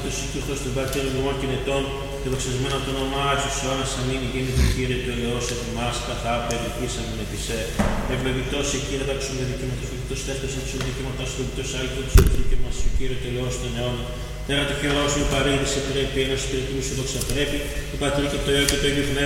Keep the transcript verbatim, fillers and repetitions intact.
Χριστός, Χριστός των Πατέρων ημών και νετών, και δοξασμένο το όνομά σου, αιώνας αμήν, γέννητο Κύριε του ελαιός εμάς, καθά περιπήσαμε με τη σε. Ευλογητός σε Κύριε, δάξου με δικαιώματα, ευλογητός τέστος εν του δικαιώματά σου, ευλογητός άγγελος του δικαιώματά σου, Κύριε του ελαιός των αιώνων. Τέρα το χειρό σου, η παρήγηση πρέπει, ένας σπιριτού σου δόξα πρέπει, το Πατρί και το Υιό και το Υιό Πνεύμα.